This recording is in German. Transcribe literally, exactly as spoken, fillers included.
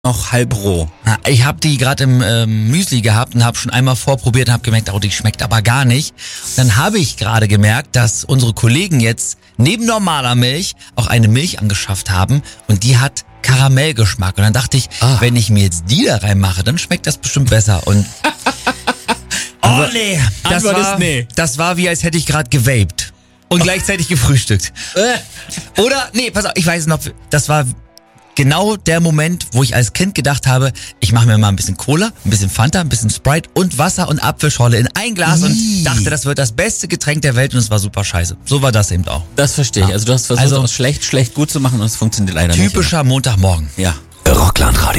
noch halb roh. Ich habe die gerade im ähm, Müsli gehabt und habe schon einmal vorprobiert und habe gemerkt, oh, die schmeckt aber gar nicht. Dann habe ich gerade gemerkt, dass unsere Kollegen jetzt neben normaler Milch auch eine Milch angeschafft haben und die hat Karamellgeschmack. Und dann dachte ich, ah. wenn ich mir jetzt die da reinmache, dann schmeckt das bestimmt besser. Und oh nee, das war, nee. das war wie, als hätte ich gerade gewaped und gleichzeitig gefrühstückt. Oder, nee, pass auf, ich weiß noch, das war genau der Moment, wo ich als Kind gedacht habe, ich mache mir mal ein bisschen Cola, ein bisschen Fanta, ein bisschen Sprite und Wasser und Apfelschorle in ein Glas Ii. und dachte, das wird das beste Getränk der Welt und es war super scheiße. So war das eben auch. Das verstehe ich. Ja. Also du hast versucht, also, schlecht, schlecht gut zu machen und es funktioniert leider typischer nicht. Typischer Montagmorgen. Ja. Rockland Radio.